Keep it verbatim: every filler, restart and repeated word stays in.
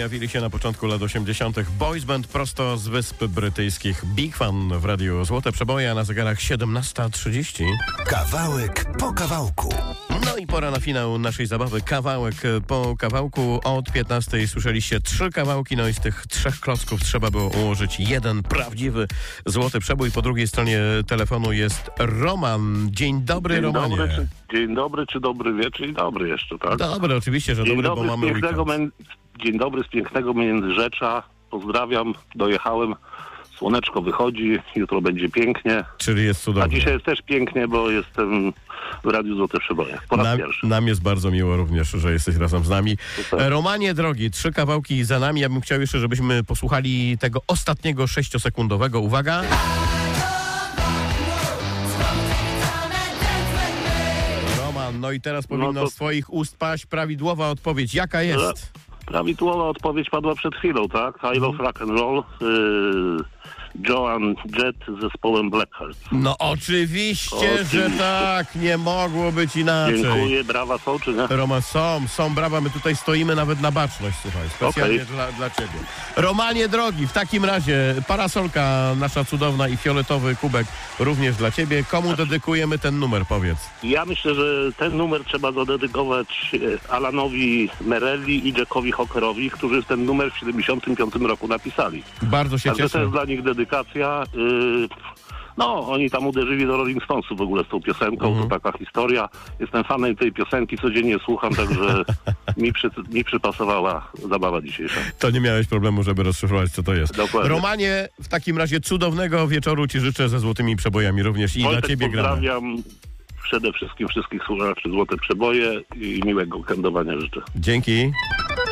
pojawili się na początku lat osiemdziesiątych. Boys band prosto z Wysp Brytyjskich. Big Fan w radiu Złote Przeboje, a na zegarach siedemnasta trzydzieści. Kawałek po kawałku. No i pora na finał naszej zabawy. Kawałek po kawałku. Od piętnastej słyszeliście trzy kawałki, no i z tych trzech klocków trzeba było ułożyć jeden prawdziwy złoty przebój. Po drugiej stronie telefonu jest Roman. Dzień dobry, Dzień Romanie. Dobry, czy, dzień dobry, czy dobry wieczór? Dzień dobry jeszcze, tak? Dobry, oczywiście, że Dzień dobry, dobry bo z mamy pięknego weekend. mę... Dzień dobry z pięknego Międzyrzecza. Pozdrawiam, dojechałem. Słoneczko wychodzi, jutro będzie pięknie. Czyli jest A cudownie. dzisiaj jest też pięknie, bo jestem w Radiu Złote Przeboje. Po raz Nam, pierwszy. nam jest bardzo miło również, że jesteś razem z nami. Super. Romanie drogi, trzy kawałki za nami. Ja bym chciał jeszcze, żebyśmy posłuchali tego ostatniego sześciosekundowego. Uwaga. Roman, no i teraz powinno No to- z twoich ust paść prawidłowa odpowiedź. Jaka jest? Prawidłowa odpowiedź padła przed chwilą, tak? I Love Rock and Roll. Yy, Joan Jett z zespołem Blackheart. No oczywiście, Oczywiście. że tak. Nie mogło być inaczej. Dziękuję, brawa są, czy nie? Roman, są, są brawa, my tutaj stoimy nawet na baczność, słuchaj, specjalnie Okej. dla, dla ciebie. Romanie drogi, w takim razie parasolka nasza cudowna i fioletowy kubek również dla ciebie. Komu dedykujemy ten numer, powiedz? Ja myślę, że ten numer trzeba zadedykować e, Alanowi Merelli i Jackowi Hockerowi, którzy ten numer w siedemdziesiątym piątym roku napisali. Bardzo się Także to cieszę. jest dla nich dedykacja. Yy, no, oni tam uderzyli do Rolling Stonesów w ogóle z tą piosenką, Mhm. to taka historia. Jestem fanem tej piosenki, codziennie słucham, także mi, przy, mi przypasowała zabawa dzisiejsza. To nie miałeś problemu, żeby rozszyfrować, co to jest. Dokładnie. Romanie, w takim razie cudownego wieczoru ci życzę ze złotymi przebojami również i Wojtek, dla ciebie gramy. pozdrawiam przede wszystkim wszystkich słuchaczy Złote Przeboje i miłego weekendowania życzę. Dzięki.